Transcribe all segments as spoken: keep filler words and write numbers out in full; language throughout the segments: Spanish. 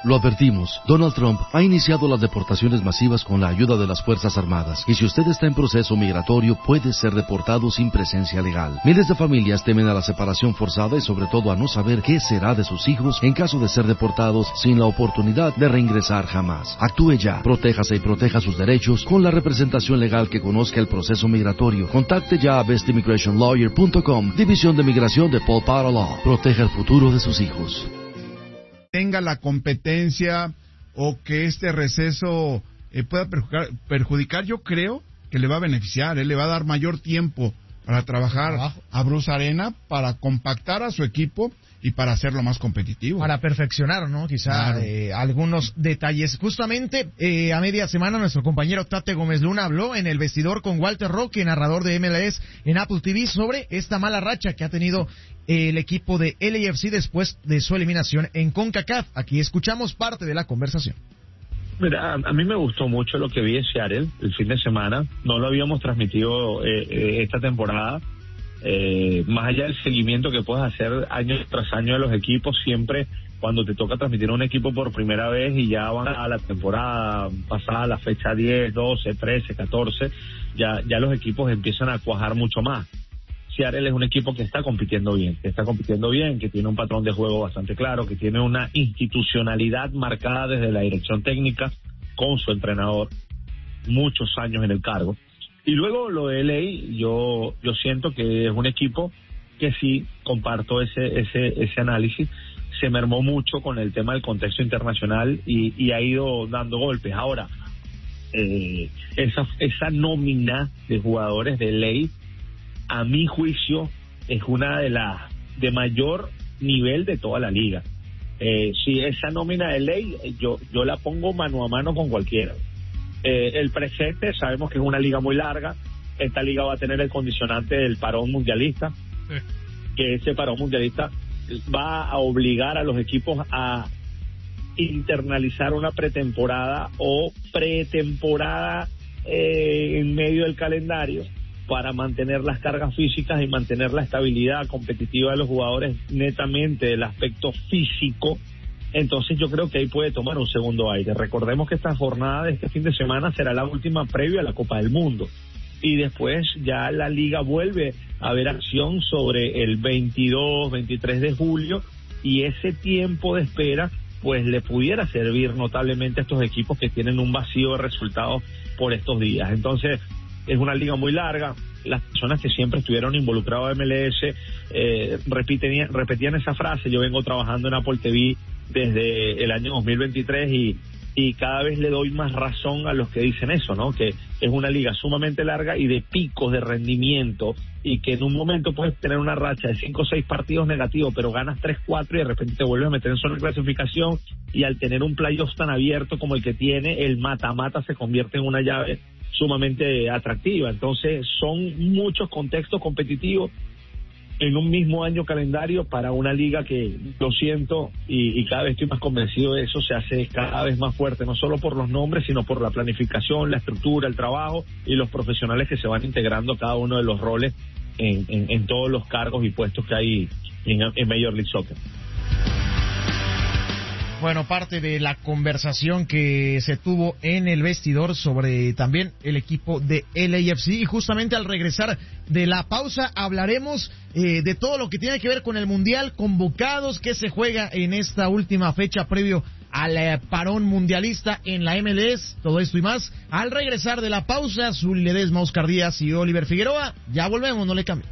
Lo advertimos, Donald Trump ha iniciado las deportaciones masivas con la ayuda de las Fuerzas Armadas, y si usted está en proceso migratorio puede ser deportado sin presencia legal. Miles de familias temen a la separación forzada y sobre todo a no saber qué será de sus hijos en caso de ser deportados sin la oportunidad de reingresar jamás. Actúe ya, protéjase y proteja sus derechos con la representación legal que conozca el proceso migratorio. Contacte ya a best immigration lawyer punto com, División de Migración de Paul Potter Law. Proteja el futuro de sus hijos. Tenga la competencia o que este receso eh, pueda perjudicar, perjudicar, yo creo que le va a beneficiar, eh, le va a dar mayor tiempo para trabajar Abajo. a Bruce Arena, para compactar a su equipo y para hacerlo más competitivo. Para perfeccionar, ¿no? Quizá claro. eh, algunos detalles. Justamente eh, a media semana nuestro compañero Tate Gómez Luna habló en el vestidor con Walter Roque, narrador de M L S en Apple T V, sobre esta mala racha que ha tenido eh, el equipo de L A F C después de su eliminación en CONCACAF. Aquí escuchamos parte de la conversación. Mira, a, a mí me gustó mucho lo que vi en Seattle el fin de semana. No lo habíamos transmitido eh, eh, esta temporada. Eh, más allá del seguimiento que puedes hacer año tras año de los equipos, siempre cuando te toca transmitir a un equipo por primera vez y ya van a la temporada pasada, la fecha diez, doce, trece, catorce, ya, ya los equipos empiezan a cuajar mucho más. Seattle es un equipo que está compitiendo bien, que está compitiendo bien, que tiene un patrón de juego bastante claro, que tiene una institucionalidad marcada desde la dirección técnica con su entrenador, muchos años en el cargo. Y luego lo de L A, yo yo siento que es un equipo que sí, comparto ese ese ese análisis, se mermó mucho con el tema del contexto internacional y, y ha ido dando golpes. Ahora, eh, esa esa nómina de jugadores de L A, a mi juicio, es una de las de mayor nivel de toda la liga. Eh, si esa nómina de L A, yo yo la pongo mano a mano con cualquiera. Eh, el presente, sabemos que es una liga muy larga. Esta liga va a tener el condicionante del parón mundialista, sí. que ese parón mundialista va a obligar a los equipos a internalizar una pretemporada o pretemporada eh, en medio del calendario para mantener las cargas físicas y mantener la estabilidad competitiva de los jugadores netamente del aspecto físico. Entonces yo creo que ahí puede tomar un segundo aire. Recordemos que esta jornada de este fin de semana será la última previa a la Copa del Mundo. Y después ya la liga vuelve a ver acción sobre el veintidós, veintitrés de julio. Y ese tiempo de espera pues le pudiera servir notablemente a estos equipos que tienen un vacío de resultados por estos días. Entonces es una liga muy larga. Las personas que siempre estuvieron involucradas en M L S eh, repetían, repetían esa frase. Yo vengo trabajando en Apple T V desde el año dos mil veintitrés y, y cada vez le doy más razón a los que dicen eso, ¿no? Que es una liga sumamente larga y de picos de rendimiento, y que en un momento puedes tener una racha de cinco o seis partidos negativos, pero ganas tres, cuatro y de repente te vuelves a meter en zona de clasificación, y al tener un playoff tan abierto como el que tiene, el mata-mata se convierte en una llave sumamente atractiva. Entonces son muchos contextos competitivos en un mismo año calendario para una liga que, lo siento, y, y cada vez estoy más convencido de eso, se hace cada vez más fuerte, no solo por los nombres, sino por la planificación, la estructura, el trabajo y los profesionales que se van integrando a cada uno de los roles en, en, en todos los cargos y puestos que hay en, en Major League Soccer. Bueno, parte de la conversación que se tuvo en el vestidor sobre también el equipo de L A F C, y justamente al regresar de la pausa hablaremos eh, de todo lo que tiene que ver con el Mundial, convocados, que se juega en esta última fecha previo al eh, parón mundialista en la M L S, todo esto y más al regresar de la pausa. Zuli Ledesma, Oscar Díaz y Oliver Figueroa, ya volvemos, no le cambie.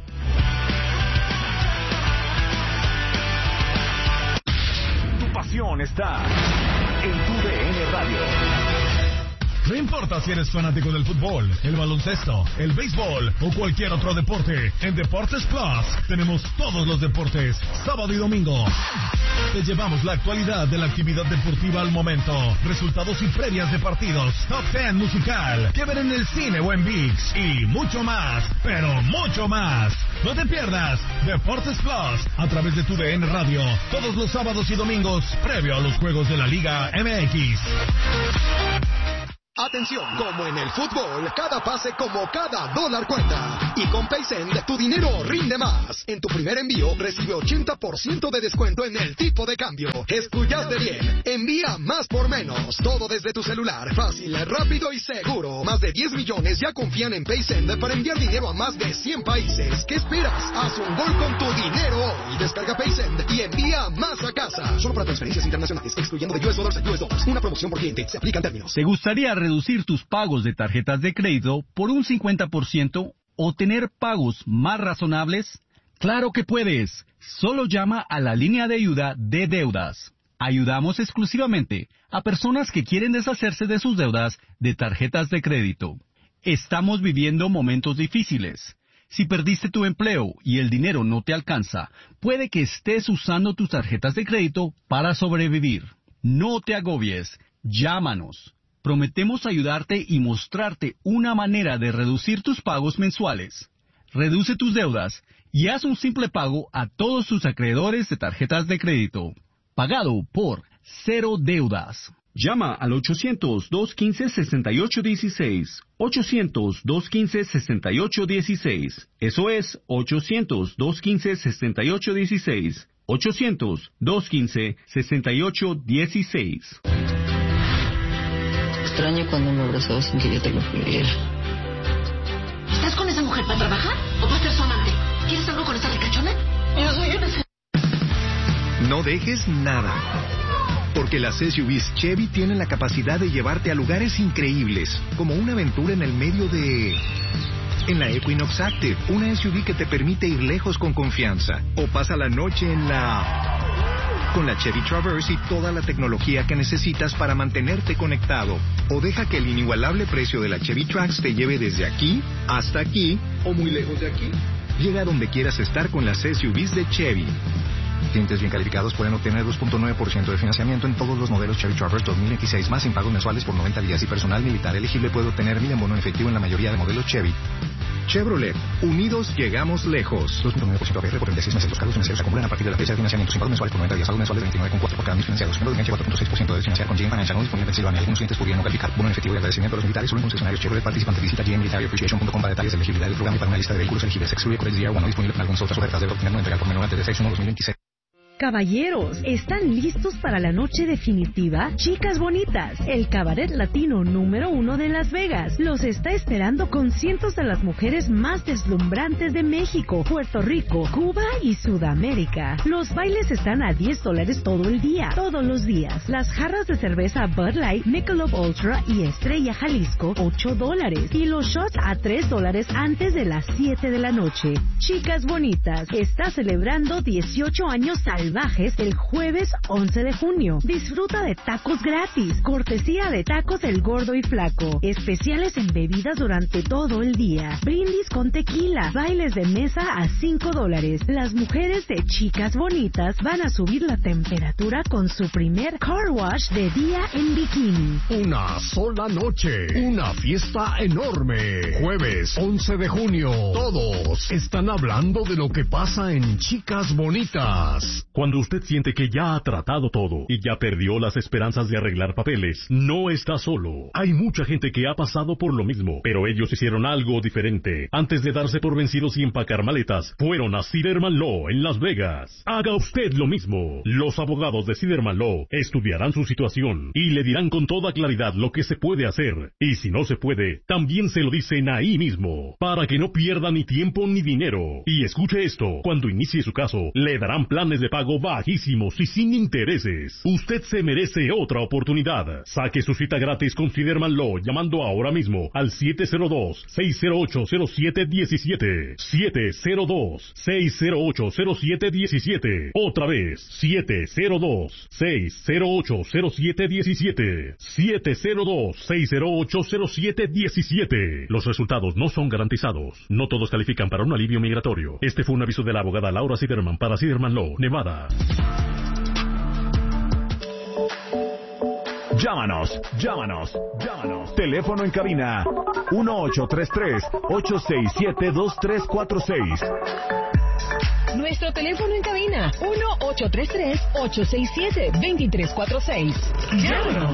Está en tu D N Radio. No importa si eres fanático del fútbol, el baloncesto, el béisbol o cualquier otro deporte, en Deportes Plus tenemos todos los deportes, sábado y domingo. Te llevamos la actualidad de la actividad deportiva al momento, resultados y previas de partidos, top ten musical, que ver en el cine o en ViX, y mucho más, pero mucho más. No te pierdas Deportes Plus a través de tu D N Radio, todos los sábados y domingos, previo a los juegos de la Liga M X. Atención, como en el fútbol, cada pase como cada dólar cuenta. Y con Paysend, tu dinero rinde más. En tu primer envío, recibe ochenta por ciento de descuento en el tipo de cambio. Escuchaste bien. Envío envía más por menos. Todo desde tu celular. Fácil, rápido y seguro. Más de diez millones ya confían en PaySend para enviar dinero a más de cien países. ¿Qué esperas? Haz un gol con tu dinero hoy. Descarga PaySend y envía más a casa. Solo para transferencias internacionales, excluyendo de U S dólares a U S dólares. Una promoción por cliente. Se aplican términos. ¿Te gustaría reducir tus pagos de tarjetas de crédito por un cincuenta por ciento o tener pagos más razonables? ¡Claro que puedes! Solo llama a la línea de ayuda de deudas. Ayudamos exclusivamente a personas que quieren deshacerse de sus deudas de tarjetas de crédito. Estamos viviendo momentos difíciles. Si perdiste tu empleo y el dinero no te alcanza, puede que estés usando tus tarjetas de crédito para sobrevivir. No te agobies. Llámanos. Prometemos ayudarte y mostrarte una manera de reducir tus pagos mensuales. Reduce tus deudas y haz un simple pago a todos tus acreedores de tarjetas de crédito. Pagado por Cero Deudas. Llama al ochocientos, dos quince, sesenta y ocho dieciséis. ochocientos, dos quince, sesenta y ocho dieciséis. Eso es ochocientos, dos quince, sesenta y ocho dieciséis. ochocientos, dos quince, sesenta y ocho dieciséis. Extraño cuando me abrazaba sin que yo te lo pidiera. ¿Estás con esa mujer para trabajar o para ser su amante? ¿Quieres algo con esa ricachona? Yo soy una... No dejes nada, porque las S U Vs Chevy tienen la capacidad de llevarte a lugares increíbles, como una aventura en el medio de... En la Equinox Active, una S U V que te permite ir lejos con confianza. O pasa la noche en la... con la Chevy Traverse y toda la tecnología que necesitas para mantenerte conectado. O deja que el inigualable precio de la Chevy Trax te lleve desde aquí hasta aquí o muy lejos de aquí. Llega a donde quieras estar con las S U Vs de Chevy. Clientes bien calificados pueden obtener dos punto nueve por ciento de financiamiento en todos los modelos Chevy Traverse dos mil veintiséis, más sin pagos mensuales por noventa días, y personal militar elegible puede obtener mil en bono en efectivo en la mayoría de modelos Chevy. Chevrolet, unidos llegamos lejos. dos punto nueve por ciento A P R por treinta y seis meses. Los cargos financieros se acumulan a partir de la fecha de financiamiento. Sin pagos mensuales por noventa días. Pagos mensuales de veintinueve coma cuatro por cada mil financiados. Número de vigencia cuatro punto seis por ciento de desfinanciar con G M Financial. No disponible en Pensilvania. Algunos clientes podrían no calificar. Bono en efectivo y agradecimiento a los militares solo en concesionarios Chevrolet participantes. Visita g m military appreciation punto com para detalles de elegibilidad del programa y para una lista de vehículos elegibles. Excluye Corex D R uno. No disponible en algunas otras ofertas. Debe obtener no entregar por menor antes de seis uno dos mil veintiséis. Caballeros, ¿están listos para la noche definitiva? Chicas Bonitas, el cabaret latino número uno de Las Vegas, los está esperando con cientos de las mujeres más deslumbrantes de México, Puerto Rico, Cuba y Sudamérica. Los bailes están a diez dólares todo el día, todos los días. Las jarras de cerveza Bud Light, Michelob Ultra y Estrella Jalisco, ocho dólares. Y los shots a tres dólares antes de las siete de la noche. Chicas Bonitas está celebrando dieciocho años salvajes el jueves once de junio. Disfruta de tacos gratis, cortesía de Tacos El Gordo y Flaco. Especiales en bebidas durante todo el día. Brindis con tequila, bailes de mesa a cinco dólares. Las mujeres de Chicas Bonitas van a subir la temperatura con su primer car wash de día en bikini. Una sola noche, una fiesta enorme. Jueves once de junio. Todos están hablando de lo que pasa en Chicas Bonitas. Cuando usted siente que ya ha tratado todo y ya perdió las esperanzas de arreglar papeles, no está solo. Hay mucha gente que ha pasado por lo mismo, pero ellos hicieron algo diferente. Antes de darse por vencidos y empacar maletas, fueron a Siderman Law en Las Vegas. Haga usted lo mismo. Los abogados de Siderman Law estudiarán su situación y le dirán con toda claridad lo que se puede hacer. Y si no se puede, también se lo dicen ahí mismo, para que no pierda ni tiempo ni dinero. Y escuche esto, cuando inicie su caso, le darán planes de pago bajísimos y sin intereses. Usted se merece otra oportunidad. Saque su cita gratis con Siderman Law llamando ahora mismo al siete cero dos, seis cero ocho, cero siete uno siete. siete cero dos, seis cero ocho, cero siete uno siete. Otra vez, siete cero dos, seis cero ocho, cero siete uno siete. siete cero dos, seis cero ocho, cero siete uno siete. Los resultados no son garantizados. No todos califican para un alivio migratorio. Este fue un aviso de la abogada Laura Siderman para Siderman Law, Nevada. Llámanos, llámanos, llámanos. Teléfono en cabina uno ocho tres tres, ocho seis siete, dos tres cuatro seis. Nuestro teléfono en cabina uno ocho tres tres, ocho seis siete, dos tres cuatro seis. Llámanos.